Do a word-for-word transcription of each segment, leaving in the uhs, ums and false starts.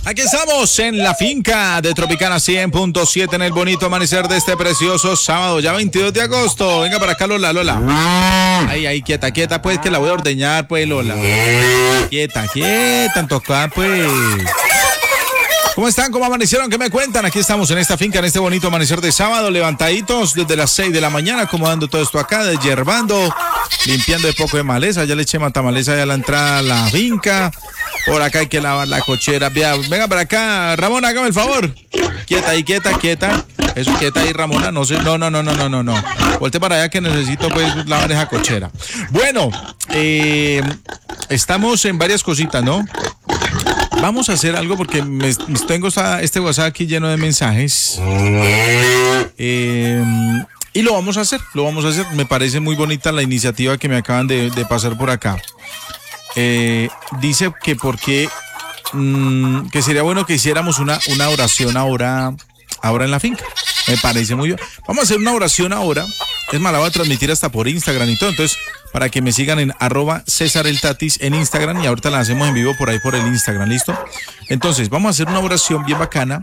Aquí estamos en la finca de Tropicana cien punto siete en el bonito amanecer de este precioso sábado, ya veintidós de agosto. Venga para acá, Lola, Lola. Ay, ay, quieta, quieta, pues que la voy a ordeñar, pues, Lola. Quieta, quieta, en tocar, pues. ¿Cómo están? ¿Cómo amanecieron? ¿Qué me cuentan? Aquí estamos en esta finca, en este bonito amanecer de sábado, levantaditos desde las seis de la mañana, acomodando todo esto acá, desyerbando, limpiando de poco de maleza. Ya le eché matamaleza ya a la entrada a la finca. Por acá hay que lavar la cochera. Venga para acá, Ramona, hágame el favor. Quieta ahí, quieta, quieta. Eso, quieta ahí, Ramona. No sé, no, no, no, no, no, no, no. Volte para allá que necesito pues lavar esa cochera. Bueno, eh, estamos en varias cositas, ¿no? Vamos a hacer algo porque me, me tengo este WhatsApp aquí lleno de mensajes. Eh, y lo vamos a hacer, lo vamos a hacer. Me parece muy bonita la iniciativa que me acaban de, de pasar por acá. Eh, dice que porque mmm, que sería bueno que hiciéramos una, una oración ahora, ahora en la finca. Me parece muy bien. Vamos a hacer una oración ahora. Es más, la voy a transmitir hasta por Instagram y todo. Entonces, para que me sigan en arroba César el Tatis en Instagram y ahorita la hacemos en vivo por ahí por el Instagram, ¿listo? Entonces, vamos a hacer una oración bien bacana.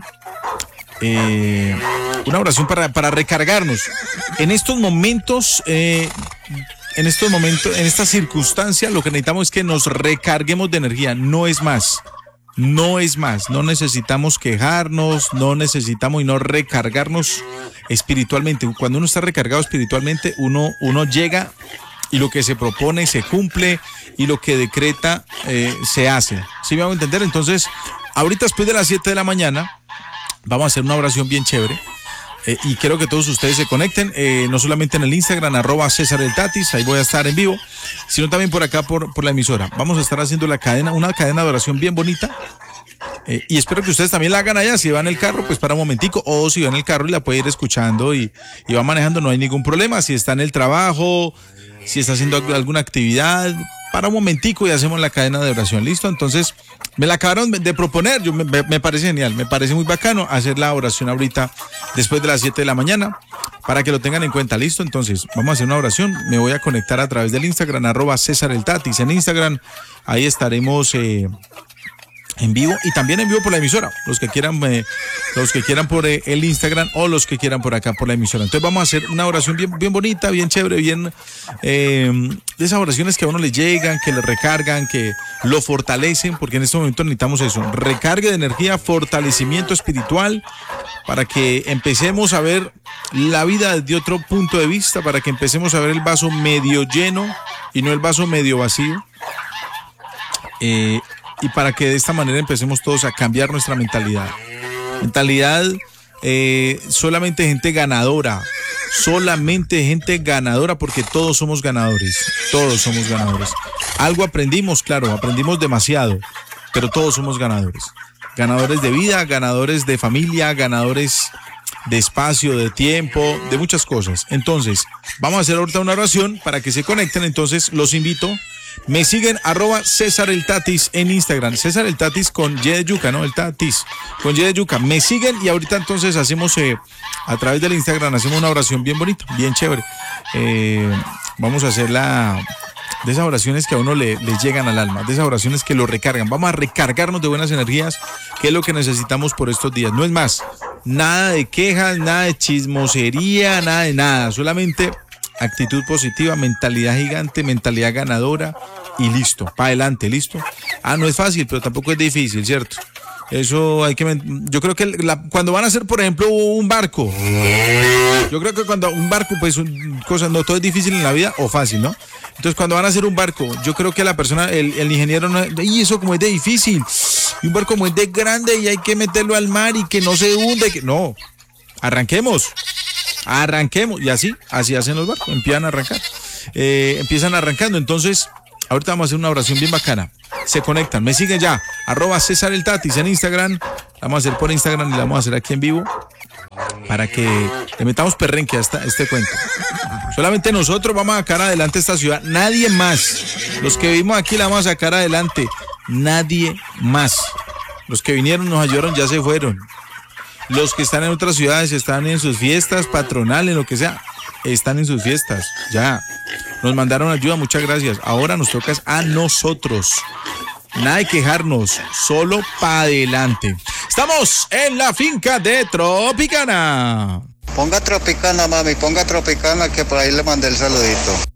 Eh, una oración para, para recargarnos. En estos momentos... Eh, En estos momentos, en esta circunstancia, lo que necesitamos es que nos recarguemos de energía, no es más, no es más, no necesitamos quejarnos, no necesitamos y no recargarnos espiritualmente. Cuando uno está recargado espiritualmente, uno, uno llega y lo que se propone se cumple y lo que decreta eh, se hace. ¿Sí me hago entender? Entonces, ahorita después de las siete de la mañana, vamos a hacer una oración bien chévere. Eh, y quiero que todos ustedes se conecten, eh, no solamente en el Instagram, arroba César el Tatis, ahí voy a estar en vivo, sino también por acá, por, por la emisora. Vamos a estar haciendo la cadena, una cadena de oración bien bonita, eh, y espero que ustedes también la hagan allá. Si va en el carro, pues para un momentico, o si va en el carro y la puede ir escuchando y, y va manejando, no hay ningún problema. Si está en el trabajo, si está haciendo alguna actividad, para un momentico y hacemos la cadena de oración, ¿listo? Entonces, me la acabaron de proponer, yo me, me parece genial, me parece muy bacano hacer la oración ahorita después de las siete de la mañana, para que lo tengan en cuenta, ¿listo? Entonces, vamos a hacer una oración, me voy a conectar a través del Instagram, arroba César el Tatis en Instagram, ahí estaremos eh, en vivo y también en vivo por la emisora, los que quieran, eh, los que quieran por eh, el Instagram o los que quieran por acá por la emisora. Entonces vamos a hacer una oración bien, bien bonita, bien chévere, bien eh, de esas oraciones que a uno le llegan, que le recargan, que lo fortalecen, porque en este momento necesitamos eso, recarga de energía, fortalecimiento espiritual, para que empecemos a ver la vida desde otro punto de vista, para que empecemos a ver el vaso medio lleno y no el vaso medio vacío. Eh, y para que de esta manera empecemos todos a cambiar nuestra mentalidad. Mentalidad eh, solamente gente ganadora, solamente gente ganadora, porque todos somos ganadores, todos somos ganadores. Algo aprendimos, claro, aprendimos demasiado, pero todos somos ganadores. Ganadores de vida, ganadores de familia, ganadores de espacio, de tiempo, de muchas cosas. Entonces, vamos a hacer ahorita una oración para que se conecten. Entonces, los invito. Me siguen arroba César el Tatis en Instagram. César el Tatis con Y de yuca, ¿no? El Tatis con Y de yuca. Me siguen y ahorita entonces hacemos eh, a través del Instagram, hacemos una oración bien bonita, bien chévere. Eh, vamos a hacer la de esas oraciones que a uno le, le llegan al alma, de esas oraciones que lo recargan. Vamos a recargarnos de buenas energías, que es lo que necesitamos por estos días. No es más, nada de quejas, nada de chismosería, nada de nada, solamente actitud positiva, mentalidad gigante, mentalidad ganadora y listo, para adelante, listo. Ah, no es fácil, pero tampoco es difícil, ¿cierto? Eso hay que... Yo creo que la, cuando van a hacer, por ejemplo, un barco, yo creo que cuando un barco, pues, cosas, no todo es difícil en la vida o fácil, ¿no? Entonces, cuando van a hacer un barco, yo creo que la persona, el, el ingeniero, no, y eso como es de difícil, y un barco como es de grande y hay que meterlo al mar y que no se hunde, que no, arranquemos. Arranquemos, y así, así hacen los barcos, empiezan a arrancar, eh, empiezan arrancando. Entonces, ahorita vamos a hacer una oración bien bacana. Se conectan, me siguen ya, arroba César el Tatis en Instagram. La vamos a hacer por Instagram y la vamos a hacer aquí en vivo para que le metamos perrenque a esta, este cuento. Solamente nosotros vamos a sacar adelante esta ciudad, nadie más. Los que vivimos aquí la vamos a sacar adelante, nadie más. Los que vinieron, nos ayudaron, ya se fueron. Los que están en otras ciudades están en sus fiestas patronales, lo que sea, están en sus fiestas, ya. Nos mandaron ayuda, muchas gracias. Ahora nos toca a nosotros. nada de quejarnos, solo para adelante. Estamos en la finca de Tropicana. Ponga Tropicana, mami, ponga Tropicana, que por ahí le mandé el saludito.